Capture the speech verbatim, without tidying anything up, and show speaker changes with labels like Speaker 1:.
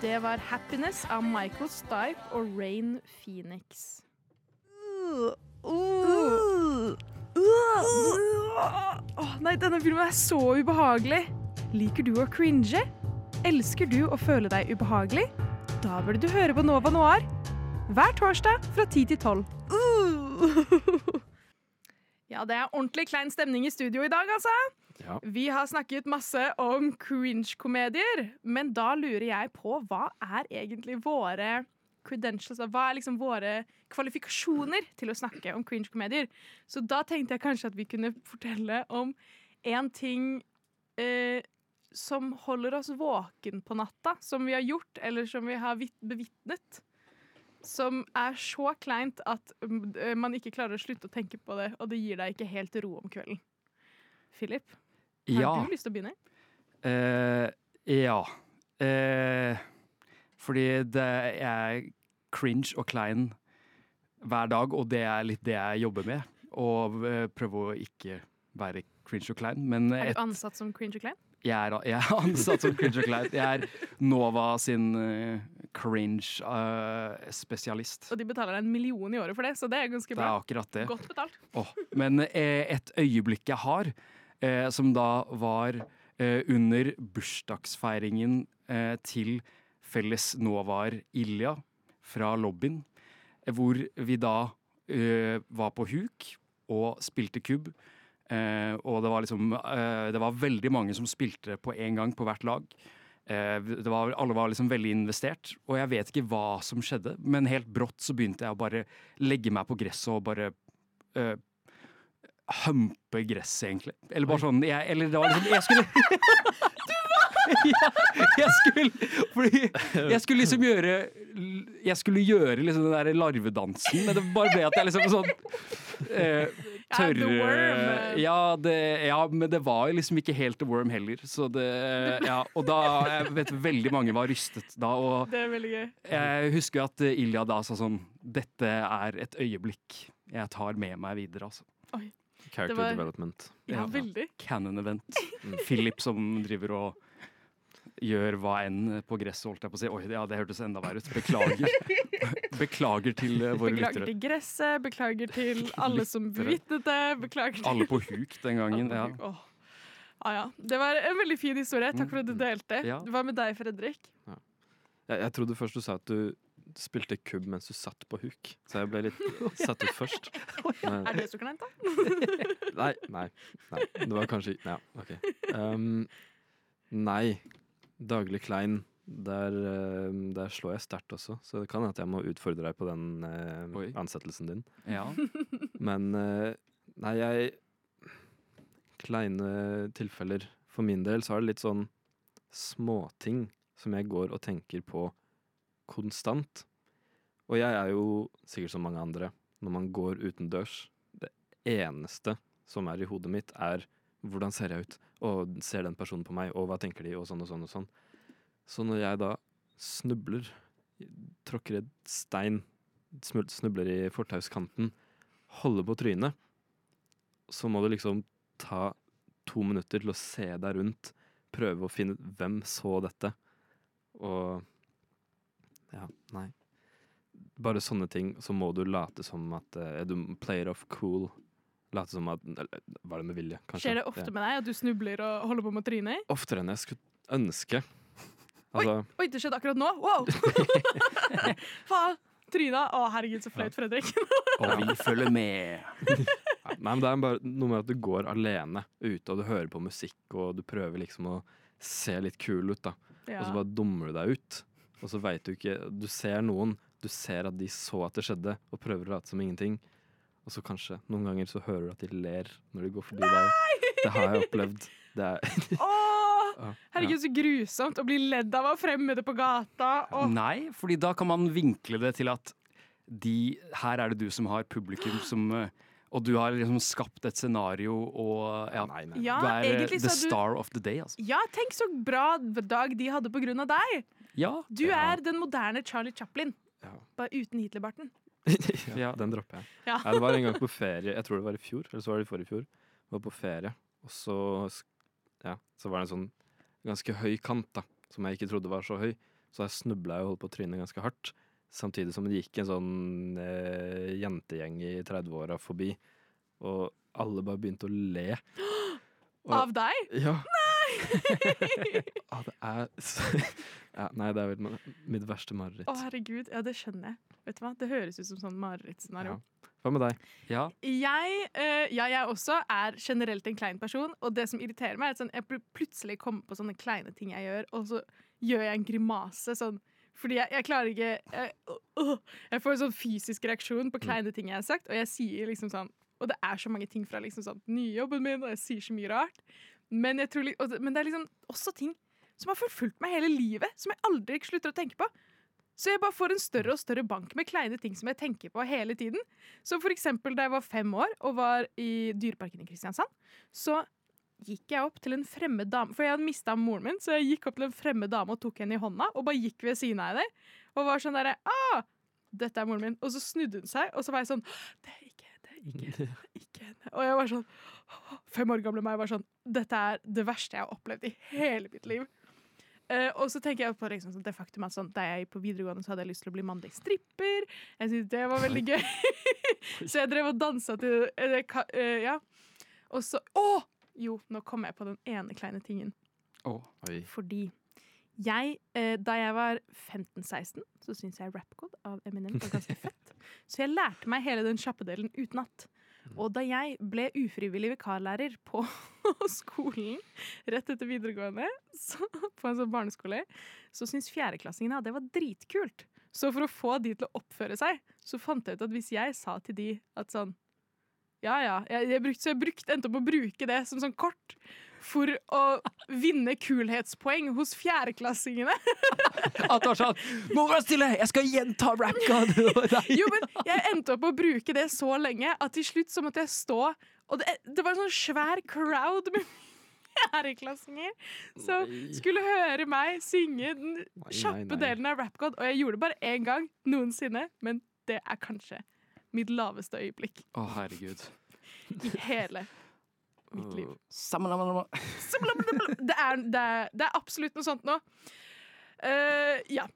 Speaker 1: Det var Happiness av Michael Stipe og Rain Phoenix. Uh, uh, uh, uh. Oh, nei, denne filmen er så ubehagelig. Liker du å cringe? Elsker du å føle deg ubehagelig? Da bør du høre på Nova Noir. Hver torsdag fra ti til tolv. Uh. Ja, det er ordentlig klein stemning i studio i dag, altså.
Speaker 2: Ja.
Speaker 1: Vi har snakket masse om cringe-komedier, men da lurer jeg på hva er egentlig våre credentials, hva er liksom våre kvalifikasjoner til å snakke om cringe-komedier. Så da tenkte jeg kanskje at vi kunne fortelle om en ting eh, som holder oss våken på natta, som vi har gjort, eller som vi har bevitnet, som er så kleint at man ikke klarer å slutte å tenke på det, og det gir deg ikke helt ro om kvelden. Philip? Har
Speaker 2: ja.
Speaker 1: du lyst til å begynne?
Speaker 2: Uh, ja. Uh, fordi det er cringe og klein hver dag, og det er litt det jeg jobber med. Og uh, prøve å ikke være cringe og klein. Men
Speaker 1: er
Speaker 2: et,
Speaker 1: du ansatt som cringe og klein?
Speaker 2: Jeg er, jeg er ansatt som cringe og klein. Jeg er Nova sin uh, cringe uh, spesialist.
Speaker 1: Og de betaler deg en million i året for det, så det er ganske bra.
Speaker 2: Det er akkurat det.
Speaker 1: Godt betalt.
Speaker 2: Oh, men uh, et øyeblikk jeg har, Eh, som da var eh, under bursdagsfeiringen eh, til felles Novar Ilja fra lobbyen, eh, hvor vi da eh, var på huk og spilte kubb. Eh, og det var liksom eh, det var veldig mange som spilte på en gang på hvert lag. Eh, det var, alle var liksom veldig investert, og jeg vet ikke hva som skjedde, men helt brått så begynte jeg å bare legge meg på gresset og bare eh, humpe gress, egentlig. Eller bare sånn jeg, Eller det var liksom Jeg skulle ja, jeg skulle Fordi jeg skulle liksom gjøre Jeg skulle gjøre liksom den der larvedansen, men det bare ble at jeg liksom sånn eh, tørre ja, det, ja, men det var jo liksom ikke helt The Worm heller. Så det Ja, og da Jeg vet veldig mange var rystet da, og
Speaker 1: det er veldig gøy.
Speaker 2: Jeg husker at Ilja da sa sånn: dette er et øyeblikk jeg tar med meg videre, altså.
Speaker 1: Oi.
Speaker 3: Character
Speaker 1: var,
Speaker 3: development.
Speaker 1: Ja, ja, veldig.
Speaker 2: Canon event. Philip som driver og gjør hva enn på gresset, holdt jeg på å si. Oi, ja, det hørtes enda verre ut. Beklager. Beklager til uh, våre
Speaker 1: beklager
Speaker 2: lyttere.
Speaker 1: Beklager til gresset, beklager til alle som bevitnet det, beklager til...
Speaker 2: Alle på huk den gangen, ja.
Speaker 1: Oh. Ah, ja. Det var en veldig fin historie. Takk for at du delte.
Speaker 2: Ja.
Speaker 1: Hva med deg, Fredrik?
Speaker 3: Ja. Jeg, jeg trodde først du sa at du spilte kubb mens du satt på huk, så jeg ble litt satt ut først. Men,
Speaker 1: er det så kleint, da?
Speaker 3: nei, nei, nei. Det var kanskje Ja, OK. Um, nei. Daglig klein. Der, uh, der slår jeg sterkt også, så det kan at jeg må utfordre deg på den uh, ansettelsen din.
Speaker 2: Ja.
Speaker 3: Men uh, nei, jeg Kleine tilfeller. For min del så er det litt sånn småting som jeg går og tenker på konstant. Og jeg er jo sikkert som mange andre, når man går utendørs, det eneste som er i hodet mitt er hvordan ser jeg ut, og ser den personen på meg, og hva tenker de, og sånn og sånn og sånn. Så når jeg da snubler, tråkker et stein, snubler i fortauskanten, holder på trynet, så må du liksom ta to minutter til å se deg rundt, prøve å finne ut hvem så dette, og ja, nei. Bare sånne ting, så må du late som at uh, du player of cool. Late som at var det med vilje, kanskje.
Speaker 1: Skjer det ofte ja. med deg at du snubler og holder på med trynet?
Speaker 3: Oftere enn jeg skulle ønske. Altså,
Speaker 1: oi, oi, det skjedde akkurat nå! Wow! Faen! Trynet! Å, herregud, så flaut, Fredrik.
Speaker 2: Og vi følger med.
Speaker 3: Nei, men det er bare noe med at du går alene ute, og du hører på musikk, og du prøver liksom å se litt kul ut, da. Ja. Og så bare dummer du deg ut. Og så vet du ikke Du ser noen, du ser at de så at det skjedde, og prøver å late som ingenting. Og så kanskje, noen ganger så hører du at de ler når de går forbi deg. Det har jeg opplevd. Det er
Speaker 1: Åh, herregud, så grusomt å bli ledd av av fremmede på gata. Åh.
Speaker 2: Nei, fordi da kan man vinkle det til at de, her er det du som har publikum som og du har liksom skapt et scenario og ja,
Speaker 3: nei, nei.
Speaker 1: Ja,
Speaker 2: du er the
Speaker 1: du,
Speaker 2: star of the day, altså.
Speaker 1: Ja, tenk så bra dag de hadde på grunn av deg.
Speaker 2: Ja.
Speaker 1: Du
Speaker 3: ja.
Speaker 1: er den moderne Charlie Chaplin,
Speaker 3: ja.
Speaker 1: bare uten Hitlerbarten.
Speaker 3: Ja, den dropper jeg.
Speaker 1: Ja.
Speaker 3: Ja, det var en gang på ferie, jeg tror det var i fjor, eller så var det i forrige fjor. Jeg var på ferie, og så, ja, så var det en sånn ganske høy kant da, som jeg ikke trodde var så høy. Så jeg snubla og holdt på å tryne ganske hardt. Samtidig som det gikk en sånn eh, jentegjeng i trettiåra forbi. Og alle bare begynte å le. Og,
Speaker 1: Av deg?
Speaker 3: ja. Ja, det er så, ja, Nei, det er vel ma- mitt verste mareritt.
Speaker 1: Å, herregud. Ja, det skjønner jeg. Vet du hva? Det høres ut som sånn marerittscenario.
Speaker 3: Ja. Hva med deg?
Speaker 2: Ja.
Speaker 1: Jeg, eh, ja, jeg også er generelt en klein person, og det som irriterer meg, er at sånn, jeg pl- plutselig kommer på sånne kleine ting jeg gjør, og så gjør jeg en grimase sånn. Fordi jeg, jeg klarer ikke jeg, øh, jeg får en sånn fysisk reaksjon på kleine ting jeg har sagt, og jeg sier liksom sånn. Og det er så mange ting fra liksom sånn nyjobben min, og jeg sier så mye rart. Men, jeg tror, li- og det- men det er liksom også ting som har forfulgt meg hele livet, som jeg aldri slutter å tenke på. Så jeg bare får en større og større bank med kleine ting som jeg tenker på hele tiden. Så for eksempel da jeg var fem år og var i Dyreparken i Kristiansand, så gikk jeg opp til en fremmed dame, for jeg hadde mistet moren min, så jeg gikk opp til en fremmed dame og tok henne i hånda, og bare gikk ved siden av henne, og var sånn der, ah, dette er moren min. Og så snudde hun seg, og så var jeg sånn, det er ikke, det er ikke, det er ikke henne. Og jeg var sånn, fem år gamle meg var sånn, dette er det verste jeg har opplevd i hele mitt liv. Uh, og så tenker jeg på liksom, sånn, det faktum at sånn, da jeg gikk på videregående så hadde jeg lyst til å bli mannlig stripper. Jeg synes det var veldig gøy. Så jeg drev og danset til, uh, ka, uh, ja. Og så, åh! Jo, nå kom jeg på den ene kleine tingen.
Speaker 2: Åh.
Speaker 3: Oi.
Speaker 1: Fordi jeg, uh, da jeg var femten seksten, så synes jeg Rap God av Eminem var ganske fett. Så jeg lærte meg hele den kjappedelen utenat. Og da jeg ble ufrivillig vikarlærer på skolen rett etter videregående, så, på en sånn barneskole, så syntes fjerdeklassingene at det var dritkult. Så for å få de til å oppføre seg, så fant jeg ut at hvis jeg sa til de at sånn, ja, ja, jeg, jeg brukte, så jeg brukte, endte opp å bruke det som sånn kort for å vinne kulhetspoeng hos fjerdeklassingene.
Speaker 2: At det var sånn, nå var jeg stille, jeg skal gjenta Rap God.
Speaker 1: Jo, men jeg endte opp å bruke det så lenge at til slutt så måtte jeg stå, og det, det var en sånn svær crowd med fjerdeklassinger som
Speaker 3: Nei.
Speaker 1: skulle høre meg synge den
Speaker 3: Nei, nei,
Speaker 1: kjappe
Speaker 3: nei.
Speaker 1: delen av Rap God, og jeg gjorde det bare en gang noensinne, men det er kanskje mitt laveste øyeblikk
Speaker 2: Å, herregud.
Speaker 1: i hele mitt liv.
Speaker 2: Samalamalama.
Speaker 1: Det er, det er, det er absolutt noe sånt nå. Eh, ja.